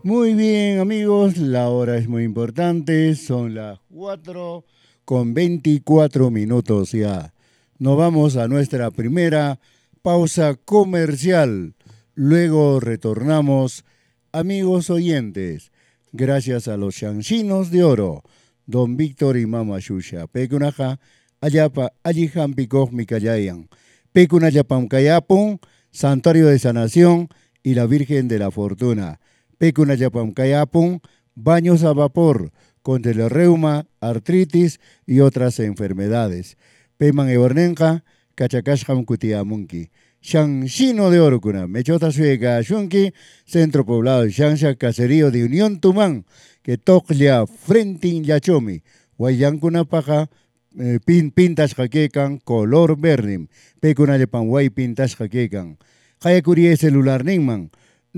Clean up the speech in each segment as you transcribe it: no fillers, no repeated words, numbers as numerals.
Muy bien, amigos, la hora es muy importante, son las 4:24 ya. Nos vamos a nuestra primera pausa comercial. Luego retornamos, amigos oyentes, gracias a los chanchinos de oro, don Víctor y Mama Shusha, Pecunaja, Ayapa, Ayijam Picoj Micayayan, Pecunayapam Cayapun, Santuario de Sanación y la Virgen de la Fortuna. Pecunayapam Cayapun, baños a vapor contra el reuma, artritis y otras enfermedades. Peman Ebornenja, Cachacasham Cutiamunki. Shanshino de Orocuna, Mechota Suega Shunki, Centro Poblado de Shansha, Caserío de Unión Tumán, que toclia Frentin Yachomi, Guayancuna Paja, pintas jaquecan, color vernim, Pecunayapam Guay pintas jaquecan. Hayacurie celular Ningman,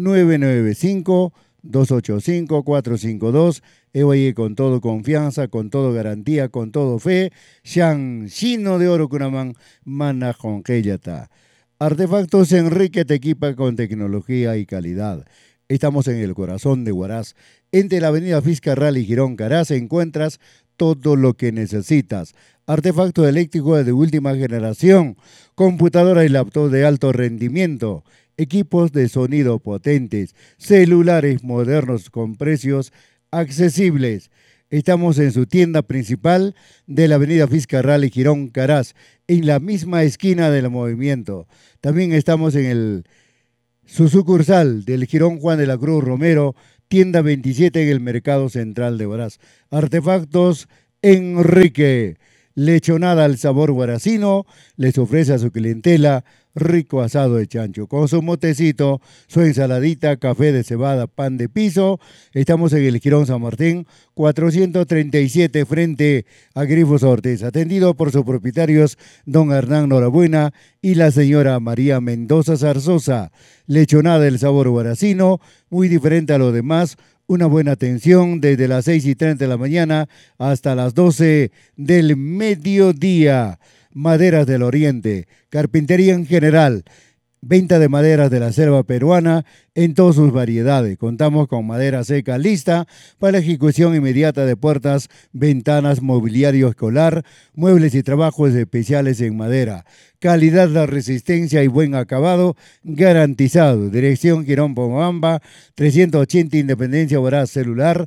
995-285-452. Ewaye con todo confianza, con todo garantía, con todo fe. Shan Shino de Oro Kunaman, Mana Jonqueyata. Artefactos Enrique te equipa con tecnología y calidad. Estamos en el corazón de Huaraz. Entre la avenida Fiscarral y Girón Caraz encuentras todo lo que necesitas. Artefacto eléctrico de última generación, computadora y laptop de alto rendimiento, equipos de sonido potentes, celulares modernos con precios accesibles. Estamos en su tienda principal de la avenida Fiscarral y Girón Caraz, en la misma esquina del movimiento. También estamos en su sucursal del Girón Juan de la Cruz Romero, tienda 27 en el Mercado Central de Huaraz. Artefactos Enrique. Lechonada al sabor guaracino, les ofrece a su clientela rico asado de chancho, con su motecito, su ensaladita, café de cebada, pan de piso. Estamos en el Girón San Martín, 437 frente a Grifos Ortiz, atendido por sus propietarios don Hernán Norabuena y la señora María Mendoza Zarzosa. Lechonada del sabor guaracino, muy diferente a lo demás. Una buena atención desde las 6:30 de la mañana hasta las 12 del mediodía. Maderas del Oriente, carpintería en general, venta de maderas de la selva peruana en todas sus variedades. Contamos con madera seca lista para la ejecución inmediata de puertas, ventanas, mobiliario escolar, muebles y trabajos especiales en madera. Calidad, la resistencia y buen acabado garantizado. Dirección Girón Pomabamba, 380 Independencia Huaraz, celular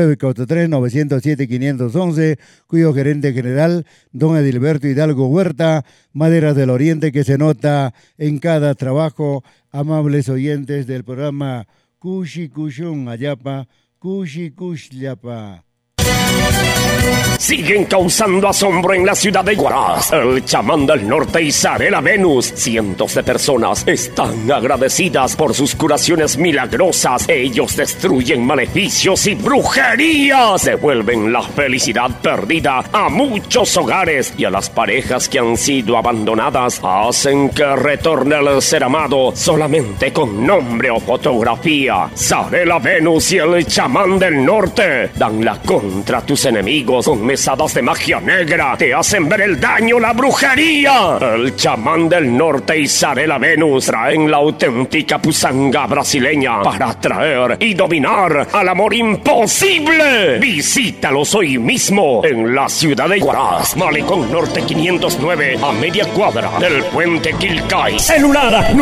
943-907-511, cuyo gerente general, don Edilberto Hidalgo Huerta. Maderas del Oriente, que se nota en cada trabajo. Amables oyentes del programa Cushi Cushun Ayapa, Cushi Llapa. Siguen causando asombro en la ciudad de Huaraz. El chamán del norte Isarela Venus. Cientos de personas están agradecidas por sus curaciones milagrosas. Ellos destruyen maleficios y brujerías. Devuelven la felicidad perdida a muchos hogares, y a las parejas que han sido abandonadas hacen que retorne el ser amado solamente con nombre o fotografía. Isarela Venus y el chamán del norte dan la contra tus enemigos con mesadas de magia negra. Te hacen ver el daño, la brujería. El chamán del norte y Isarela Venus traen la auténtica pusanga brasileña para atraer y dominar al amor imposible. Visítalos hoy mismo en la ciudad de Huaraz, Malecón Norte 509, a media cuadra del puente Quilcay. Celular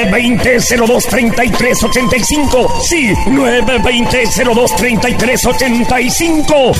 920-02-3385. Sí, 920-02-3385.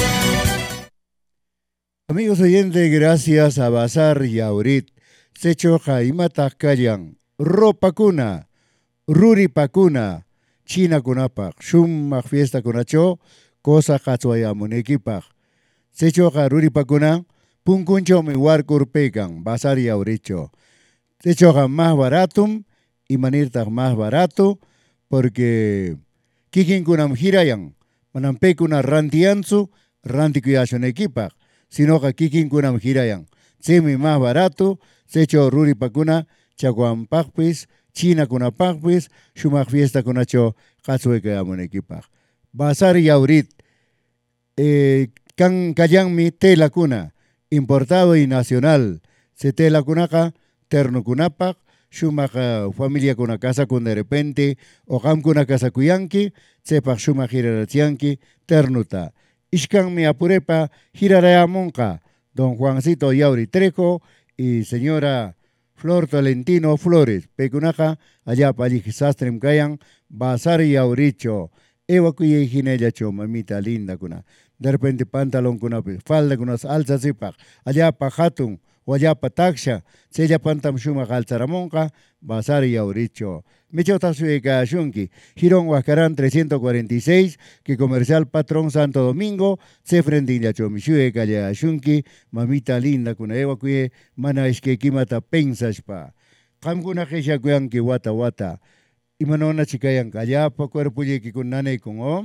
Amigos oyentes, gracias a Bazar y Aurit, Secho Jaimata Kayan, Ropa Cuna, Ruri Pacuna, China Kunapak, Shum Fiesta Kunacho, Cosa Hatsuaya Munekipak, Secho Ruri Pacuna, Punkuncho Miwar Kurpekan, Bazar y Auricho. Secho más baratum y Manirtak más barato, porque Kikin Kunam Hirayan, Manampekuna Rantiansu, Rantikuyashon Ekipak. Sino que Kikin Kunam Hirayan. Semi más barato, se hecho Ruri Pacuna, Chacuan Pagpis, China Kuna Pagpis, Shumak Fiesta Kunacho, Hatsueke Amonekipak. Bazar y Aurit, Kan Kayanmi Tela Kuna, importado y nacional. Se Tela Kunaka, Terno Kunapak, shumaq familia kuna casa con de repente o ham kuna casa kuyanki sepak shumaq hirarachianki ternuta ishkan mi apurepa hirarayamonqa don Juancito Yauri Trejo y señora Flor Tolentino Flores pecunaja allá palij sastrem kayan Bazar Yauricho Ewa kuye hinellacho mamita linda kuna de repente pantalón kuna falda kunas alza sipak allá pa hatun Guayapa taksha, sella pantam shuma galzaramonca, Bazar y Auricho. Michota sueca shunki, Girón Huascarán 346, que comercial Patrón Santo Domingo, se frendilla chomishueca ya shunki, mamita linda kuna ewa kuye, mana eske kimata pensaspa. Kamkuna kesha kuyanki wata wata, imanona chikayan kallapa cuerpo yeki kunane kun o.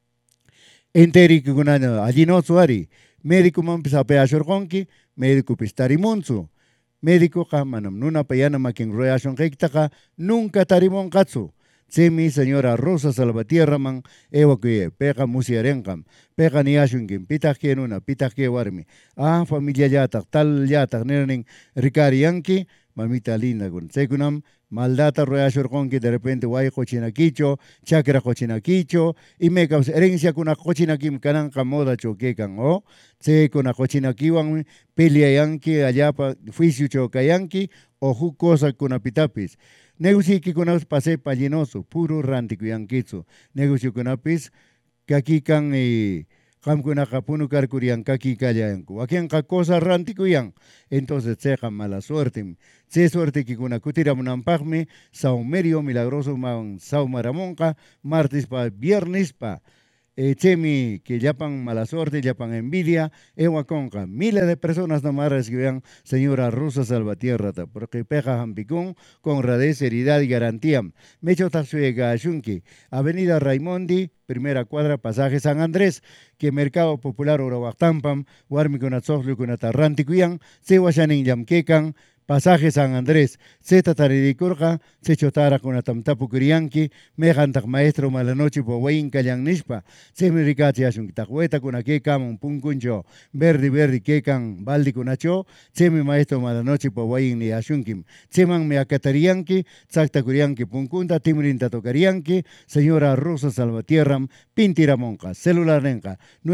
Enteri kunana, allí no suari, médico man pisapea shorgonki, médico pistarimunzu. Médico ka manam nuna payana makin royashon kektaka nunca tarimon katsu. Semi señora Rosa Salvatierra man ewa kuye pega musiarenkam. Pega niashun kim pitake nuna pitake warmi. Ah familia yatak tal yatak nening ricari yanki mamita linda kun. Sekunam maldata royashor konki de repente guay cochinaquicho, chakra cochinaquicho, y me causa herencia con una cochinaquim cananca moda choquecan, o se con una cochinaquiwan pelea yanqui, allá pa juicio chocayanqui, o ju cosa con apitapis. Negocio que con los pase pallinoso, puro rantico yanquizo. Negocio con apis, que aquí can Kamkuna kapunu karkurian kaki kallayanku. Aquí en cosa rantico yang. Entonces seja mala suerte. Se suerte que kuna kutira munampagme, saumerio milagroso man saumaramonca, martes pa viernes pa. Chemi que yapan mala suerte, yapan envidia, ewa conca. Miles de personas nomás recibían señora Rosa Salvatierra, porque peja jampicún con radez, seriedad y garantía. Mecho Tazuega Shunki, Avenida Raimondi, primera cuadra, pasaje San Andrés, que Mercado Popular Orobastampam, Warmi con Atzoflu con Atarranticuyan, Sewashanin Yamkekan, pasaje San Andrés, Zeta Taridicurja, Sechotara con Atamtapu Kurianki, Mejantak Maestro Malanoche Powain Kayan Nishpa, Semiricati Ashuntahueta con Akekam, un Punkuncho, Verdi Kekan, Baldi con Acho, Semi Maestro Malanoche Powain ni Ashunkim, Seman Meacatarianki, Zacta Kurianki Punkunta, Timrinta Tocarianki, señora Rosa Salvatierram, Pintiramonca, celular Renca,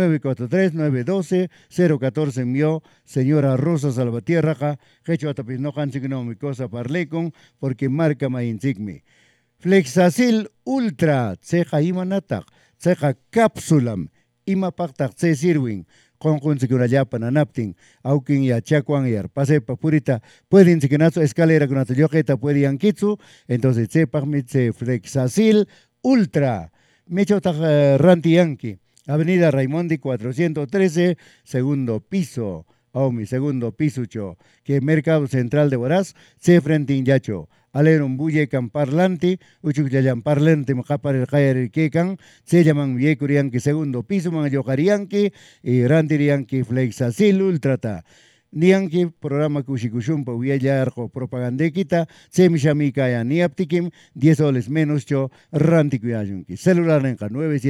943-912-014 mío, señora Rosa Salvatierra, Hecho Atapis no hansigno mi cosa parle con, porque marca ma insigmi. Flexacil Ultra, ceja imanatak, ceja cápsulam, imapaktak ce sirwin, con conseguir yapan anaptin, aukin ya chacuan y pase papurita, pueden siquenazo escalera con atayojeta, puede yankitsu, entonces cepagmit se Flexacil Ultra, mechotak ranti yanki, Avenida Raimondi 413, segundo piso. Mi segundo pisucho, que Mercado Central de Boraz, se frente inyacho. Aleron buye can parlanti, uchuk yayan parlante mojapar el kayar kekan, se llaman viecurianki segundo piso, man yojarianki, y randirianki Flexacil Ultrata. Nianki programa kushikushumpa uyayarjo propagandekita, semishamica ya niaptikim, 10 soles menos cho rantikuyayunki. Celular renca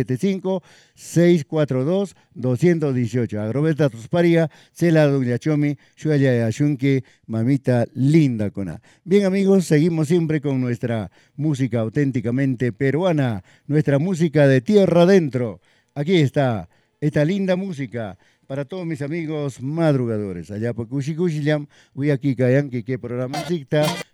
975-642-218. Agrobeta Tusparia, Cela Dugnachomi, Shuaya Yashunki, mamita linda cona. Bien amigos, seguimos siempre con nuestra música auténticamente peruana, nuestra música de tierra adentro. Aquí está esta linda música para todos mis amigos madrugadores. Allá por Cushicushilam, voy aquí Kayanki, que programa dicta,